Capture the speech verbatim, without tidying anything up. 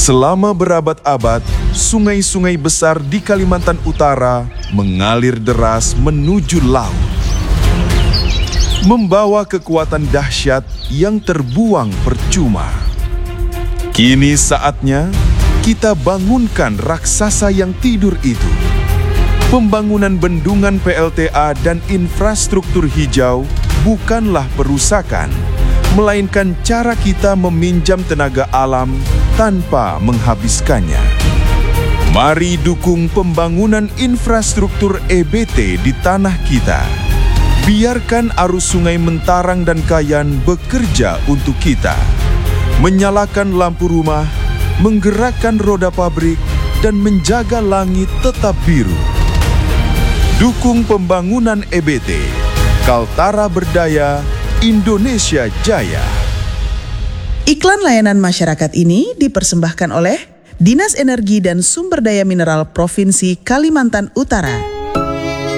Selama berabad-abad, sungai-sungai besar di Kalimantan Utara mengalir deras menuju laut, membawa kekuatan dahsyat yang terbuang percuma. Kini saatnya kita bangunkan raksasa yang tidur itu. Pembangunan bendungan P L T A dan infrastruktur hijau bukanlah perusakan, melainkan cara kita meminjam tenaga alam tanpa menghabiskannya. Mari dukung pembangunan infrastruktur E B T di tanah kita. Biarkan arus sungai Mentarang dan Kayan bekerja untuk kita. Menyalakan lampu rumah, menggerakkan roda pabrik, dan menjaga langit tetap biru. Dukung pembangunan E B T. Kaltara Berdaya, Indonesia Jaya. Iklan layanan masyarakat ini dipersembahkan oleh Dinas Energi dan Sumber Daya Mineral Provinsi Kalimantan Utara.